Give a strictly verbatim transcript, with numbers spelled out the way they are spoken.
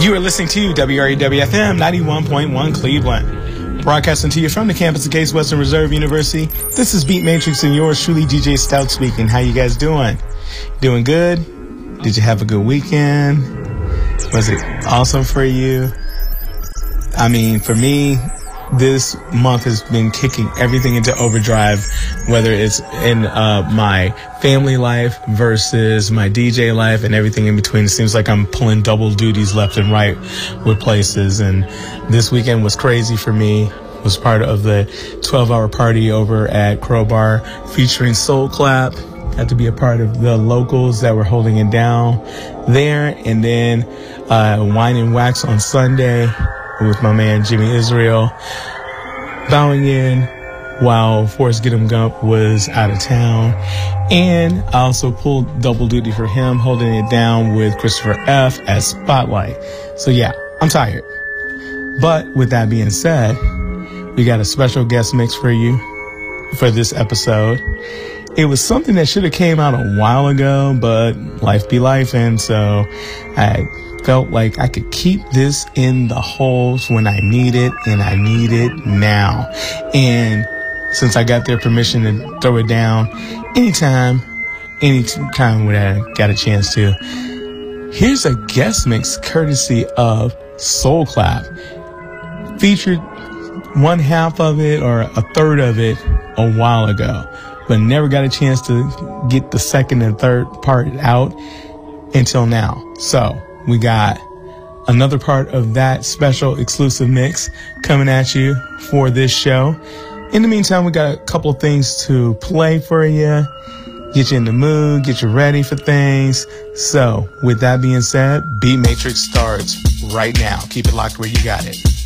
You are listening to W R E W F M ninety-one point one Cleveland. Broadcasting to you from the campus of Case Western Reserve University. This is Beat Matrix and yours truly, D J Stout speaking. How you guys doing? Doing good? Did you have a good weekend? Was it awesome for you? I mean, for me, this month has been kicking everything into overdrive, whether it's in uh, my family life versus my D J life and everything in between. It seems like I'm pulling double duties left and right with places. And this weekend was crazy for me. Was part of the twelve hour party over at Crowbar featuring Soul Clap. Had to be a part of the locals that were holding it down there. And then uh, Wine and Wax on Sunday with my man Jimmy Israel bowing in while Forrest Giddem Gump was out of town. And I also pulled double duty for him, holding it down with Christopher F. at Spotlight. So yeah, I'm tired. But with that being said, we got a special guest mix for you for this episode. It was something that should have came out a while ago, but life be life, and so I felt like I could keep this in the holes when I need it, and I need it now. And since I got their permission to throw it down anytime, anytime when I got a chance to, here's a guest mix courtesy of Soul Clap. Featured one half of it or a third of it a while ago, but never got a chance to get the second and third part out until now. So we got another part of that special exclusive mix coming at you for this show. In the meantime, we got a couple of things to play for you, get you in the mood, get you ready for things. So with that being said, Beat Matrix starts right now. Keep it locked where you got it.